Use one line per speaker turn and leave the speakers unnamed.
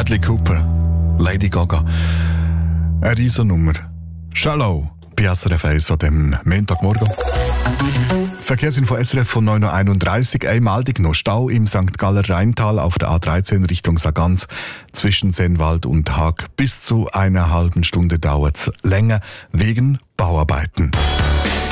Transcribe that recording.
Bradley Cooper, Lady Gaga. Eine Riesennummer. Shallow bei SRF 1 an dem Montagmorgen. Verkehrsinfo SRF von 9.31 Uhr. Eine Meldung noch. Stau im St. Galler Rheintal auf der A13 Richtung Sargans zwischen Sennwald und Haag. Bis zu einer halben Stunde dauert es länger wegen Bauarbeiten.